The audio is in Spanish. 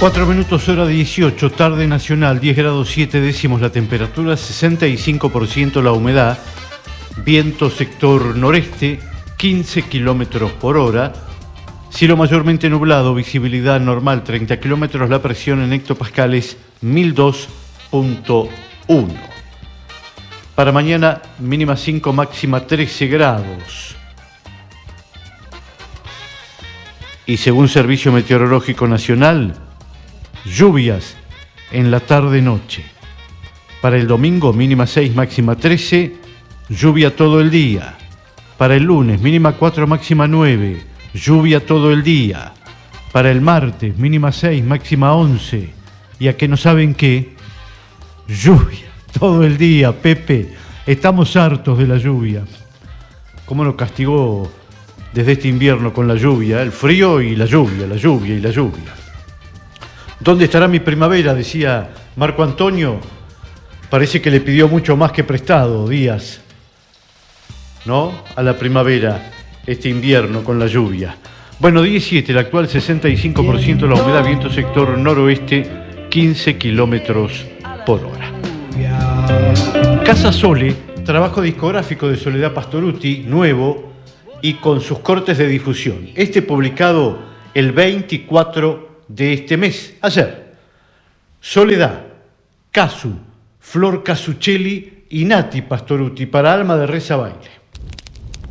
4 minutos hora 18, tarde nacional, 10 grados 7 décimos la temperatura, 65% la humedad, viento sector noreste, 15 kilómetros por hora, cielo mayormente nublado, visibilidad normal 30 kilómetros, la presión en hectopascales 1002.1. Para mañana mínima 5, máxima 13 grados. Y según Servicio Meteorológico Nacional, lluvias en la tarde-noche. Para el domingo, mínima 6, máxima 13, lluvia todo el día. Para el lunes, mínima 4, máxima 9, lluvia todo el día. Para el martes, mínima 6, máxima 11. Y a que no saben qué, lluvia todo el día, Pepe. Estamos hartos de la lluvia. ¿Cómo nos castigó desde este invierno con la lluvia? El frío y la lluvia, la lluvia y la lluvia. ¿Dónde estará mi primavera?, decía Marco Antonio. Parece que le pidió mucho más que prestado, Díaz, ¿no?, a la primavera, este invierno con la lluvia. Bueno, 17, el actual 65% la humedad, viento sector noroeste, 15 kilómetros por hora. Casa Sole, trabajo discográfico de Soledad Pastorutti, nuevo y con sus cortes de difusión. Este publicado el 24 de este mes, ayer. Soledad, Casu, Flor Casuccelli y Nati Pastorutti para Alma de Reza Baile.